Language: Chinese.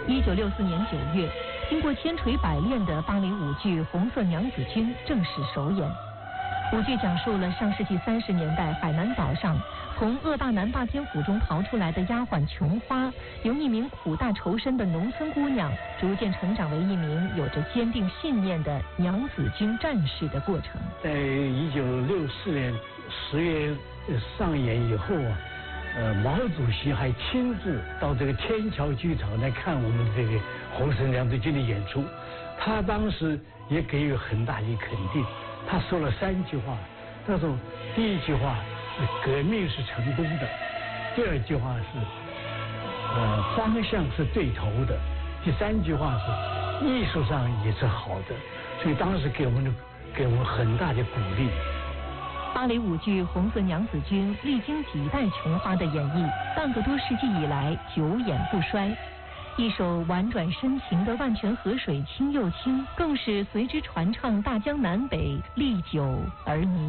1964年9月，经过千锤百炼的芭蕾舞剧《红色娘子军》正式首演。舞剧讲述了上世纪30年代海南岛上从恶霸南霸天府中逃出来的丫鬟琼花，由一名苦大仇深的农村姑娘，逐渐成长为一名有着坚定信念的娘子军战士的过程。 在1964年10月上演以后啊，毛主席还亲自到这个天桥剧场来看我们这个红色娘子军的演出，他当时也给予很大的肯定。他说了3句话，他说第一句话是革命是成功的，第2句话是方向是对头的，第3句话是艺术上也是好的，所以当时给我们很大的鼓励。 芭蕾舞剧《红色娘子军》历经几代琼花的演绎，半个多世纪以来久演不衰。一首婉转深情的《万泉河水清又清》，更是随之传唱大江南北，历久而弥。